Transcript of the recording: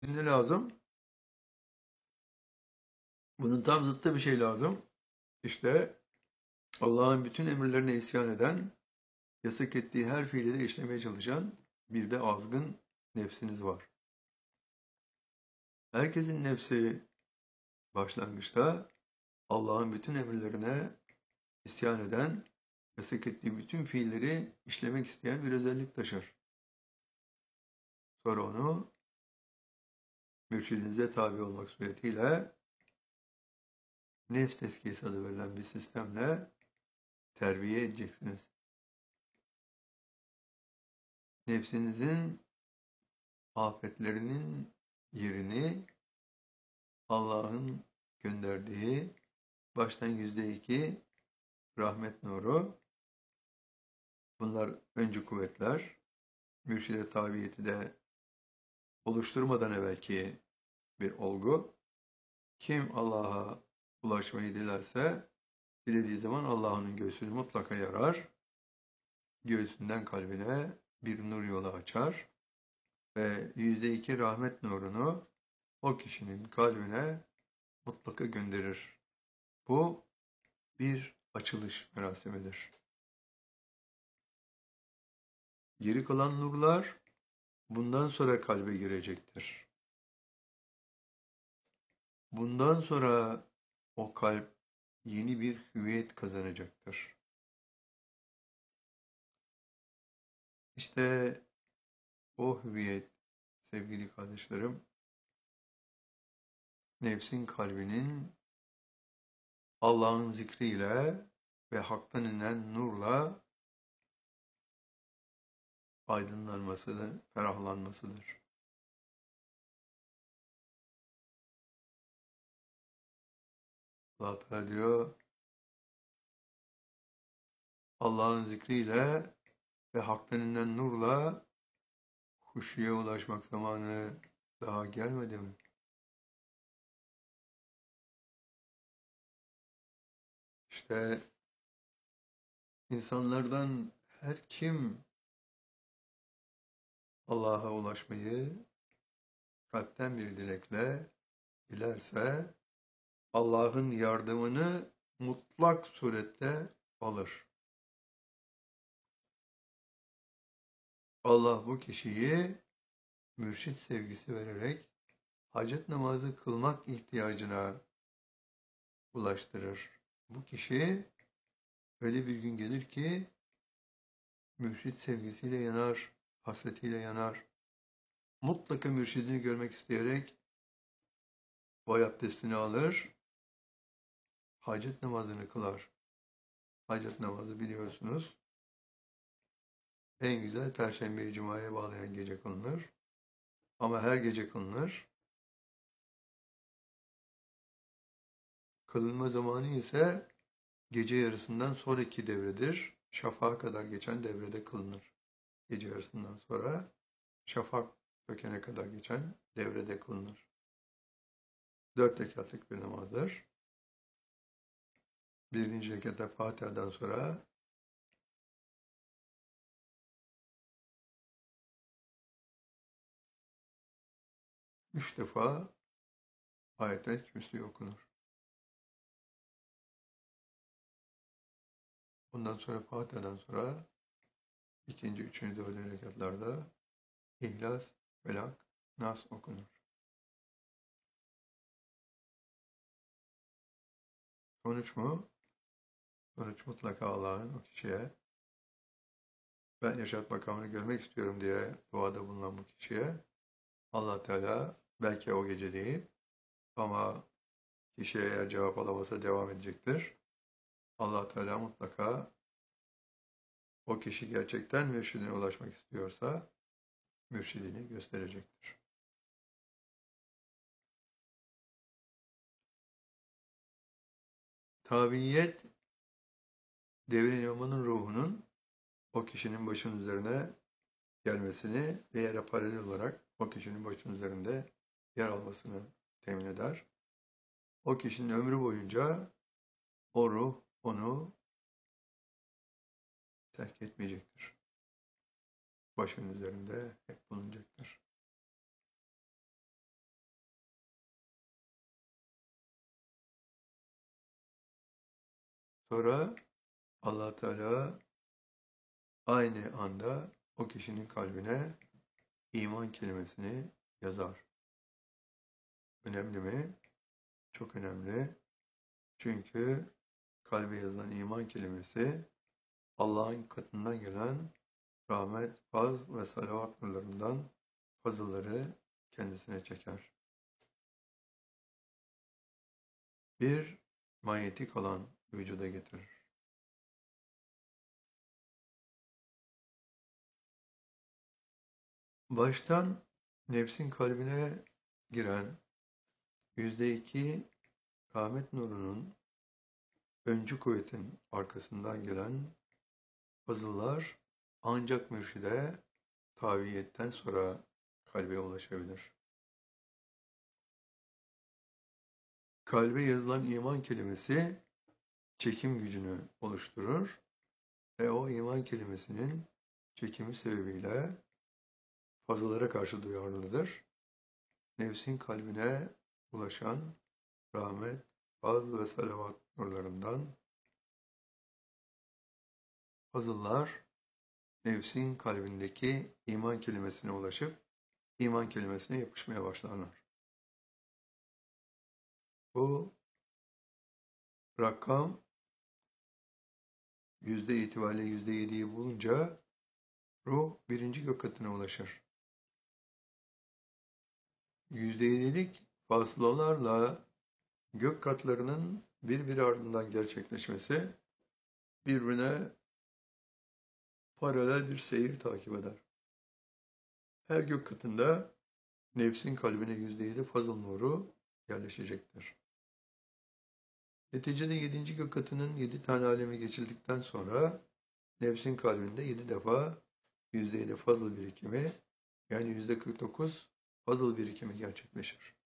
Ne lazım? Bunun tam zıttı bir şey lazım. İşte Allah'ın bütün emirlerine isyan eden, yasak ettiği her fiili de işlemeye çalışan bir de azgın nefsiniz var. Herkesin nefsi başlangıçta Allah'ın bütün emirlerine isyan eden, yasak ettiği bütün fiilleri işlemek isteyen bir özellik taşır. Sonra onu mürşidinize tabi olmak suretiyle nefs tezkiyesi adı verilen bir sistemle terbiye edeceksiniz. Nefsinizin afetlerinin yerini Allah'ın gönderdiği baştan %2 rahmet nuru, bunlar öncü kuvvetler, mürşide tabiyeti de oluşturmadan evvelki bir olgu. Kim Allah'a ulaşmayı dilerse, dilediği zaman Allah'ın göğsünü mutlaka yarar, göğsünden kalbine bir nur yolu açar ve %2 rahmet nurunu o kişinin kalbine mutlaka gönderir. Bu bir açılış merasimidir. Geri kalan nurlar bundan sonra kalbe girecektir. Bundan sonra o kalp yeni bir hüviyet kazanacaktır. İşte o hüviyet sevgili kardeşlerim, nefsin kalbinin Allah'ın zikriyle ve haktan inen nurla aydınlanmasıdır, ferahlanmasıdır. Allah Teala diyor, Allah'ın zikriyle ve haktan inen nurla huşuya ulaşmak zamanı daha gelmedi mi? İşte insanlardan her kim Allah'a ulaşmayı kalpten bir dilekle dilerse Allah'ın yardımını mutlak surette alır. Allah bu kişiyi mürşit sevgisi vererek hacet namazı kılmak ihtiyacına ulaştırır. Bu kişi öyle bir gün gelir ki mürşit sevgisiyle yanar, hasretiyle yanar. Mutlaka mürşidini görmek isteyerek vay abdestini alır, hacet namazını kılar. Hacet namazı biliyorsunuz, en güzel Perşembe-i Cuma'ya bağlayan gece kılınır. Ama her gece kılınır. Kılınma zamanı ise gece yarısından sonraki devredir. Şafağa kadar geçen devrede kılınır. Gece yarısından sonra şafak sökene kadar geçen devrede kılınır. 4 rekatlık bir namazdır. Birinci rekatta Fatiha'dan sonra 3 defa Ayet-el Kürsi okunur. Ondan sonra Fatiha'dan sonra ikinci, üçüncü, dördüncü rekatlarda İhlas, Felak, Nas okunur. Sonuç mu? Sonuç mutlaka Allah'ın o kişiye ben yaşat makamını görmek istiyorum diye duada bulunan bu kişiye Allah Teala belki o gece değil ama kişiye eğer cevap alamasa devam edecektir. Allah Teala mutlaka o kişi gerçekten mürşidine ulaşmak istiyorsa mürşidini gösterecektir. Tabiyet devrin imamının ruhunun o kişinin başının üzerine gelmesini ve yere paralel olarak o kişinin başının üzerinde yer almasını temin eder. O kişinin ömrü boyunca o ruh onu terk etmeyecektir. Başının üzerinde hep bulunacaktır. Sonra Allah Teala aynı anda o kişinin kalbine iman kelimesini yazar. Önemli mi? Çok önemli. Çünkü kalbe yazılan iman kelimesi Allah'ın katından gelen rahmet, faz ve salavat nurlarından fazılları kendisine çeker. Bir manyetik alan vücuda getirir. Baştan nefsin kalbine giren %2 rahmet nurunun öncü kuvvetin arkasından gelen fazıllar ancak mürşide taviyetten sonra kalbe ulaşabilir. Kalbe yazılan iman kelimesi çekim gücünü oluşturur ve o iman kelimesinin çekimi sebebiyle fazlalara karşı duyarlıdır. Nefsin kalbine ulaşan rahmet, faz ve salavat nurlarından fazıllar nefsin kalbindeki iman kelimesine ulaşıp iman kelimesine yapışmaya başlarlar. Bu rakam yüzde itibariyle %7'yi bulunca ruh birinci gök katına ulaşır. %7'lik fasılalarla gök katlarının birbiri ardından gerçekleşmesi birbirine paralel bir seyir takip eder. Her gök katında nefsin kalbine %7 fazıl nuru yerleşecektir. Neticede 7. gök katının 7 tane aleme geçildikten sonra nefsin kalbinde 7 defa %7 fazıl birikimi yani %49 fazıl birikimi gerçekleşir.